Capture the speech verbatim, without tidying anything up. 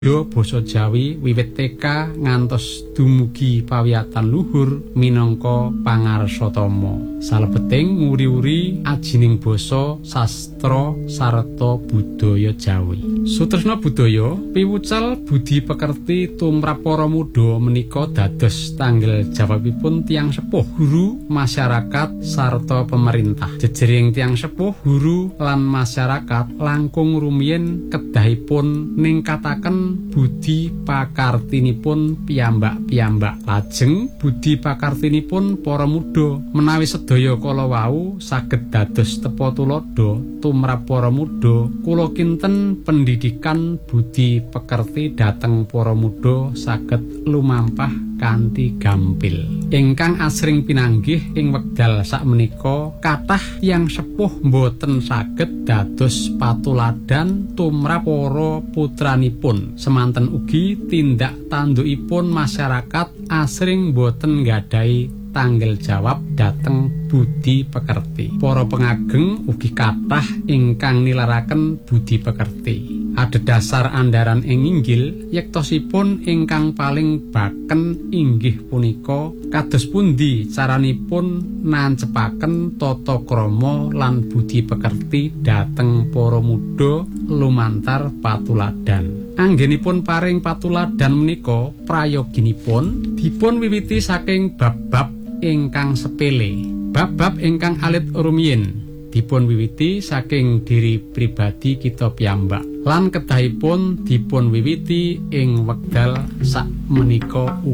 Yo basa Jawi wiwit T K ngantos dumugi pawiyatan luhur minangka pangarsatama. Salebeting nguri-uri ajining basa, sastra sarta budaya Jawi. Sutresna budaya piwucal budi pekerti tumrap para mudha menika dados tanggel jawabipun tiyang sepuh, guru, masyarakat sarta pemerintah. Jejering tiyang sepuh, guru lan masyarakat langkung rumiyin kedahipun ningkataken budi pakartinipun piyambak-piyambak. Lajeng budi pakartinipun para mudha menawi sedaya kala wau saged dados tepa tuladha tumrap para mudha. Kula kinten pendidikan budi pekerti dhateng para mudha saged lumampah kanthi gampil. Ingkang asring pinanggih ing wekdal sakmenika kathah tiyang sepuh boten saged dados patuladan tumrap para putranipun. Semanten ugi tindak tandukipun masyarakat asring boten nggadhahi tanggel jawab dhateng budi pekerti. Para pengageng ugi kathah ingkang nilaraken budi pekerti. Adhedhasar andharan ing inggil yektosipun ingkang paling baken inggih punika kados pundi caranipun nancepaken tata krama lan budi pekerti dhateng para mudha lumantar patuladan. Anggenipun paring patuladan menika prayoginipun dipun wiwiti saking bab-bab ingkang sepele. Bab-bab ingkang alit rumiyin dipun wiwiti saking diri pribadi kita piyambak lan kedahipun dipun wiwiti ing wekdal sakmenika.